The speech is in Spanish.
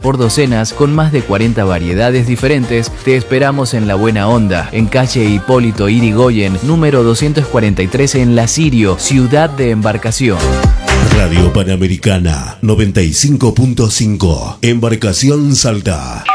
por docenas con más de 40 variedades diferentes. Te esperamos en La Buena Onda, en calle Hipólito Yrigoyen, número 243 en La Sirio, ciudad de embarcación. Radio Panamericana 95.5, Embarcación Salta.